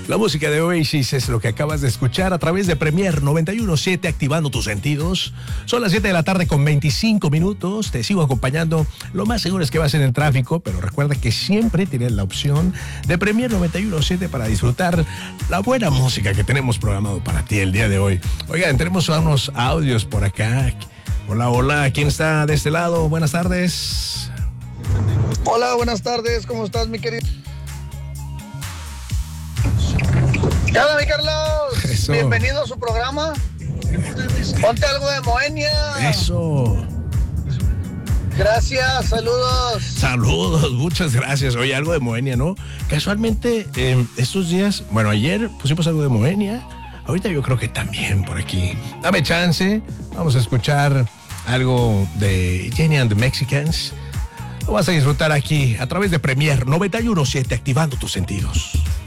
La música de Oasis es lo que acabas de escuchar a través de Premier 91.7, activando tus sentidos. Son las 7 de la tarde con 25 minutos. Te sigo acompañando. Lo más seguro es que vas en el tráfico, pero recuerda que siempre tienes la opción de Premier 91.7 para disfrutar la buena música que tenemos programado para ti el día de hoy. Oigan, tenemos unos audios por acá. Hola, hola. ¿Quién está de este lado? Buenas tardes. Hola, buenas tardes. ¿Cómo estás, mi querido? ¿Qué onda, mi Carlos? Eso. Bienvenido a su programa. Ponte algo de Moenia. Eso. Gracias, saludos. Saludos, muchas gracias. Oye, algo de Moenia, ¿no? Casualmente, estos días, bueno, ayer pusimos algo de Moenia. Ahorita yo creo que también por aquí. Dame chance. Vamos a escuchar algo de Jenny and the Mexicans. Lo vas a disfrutar aquí a través de Premier 91.7, activando tus sentidos.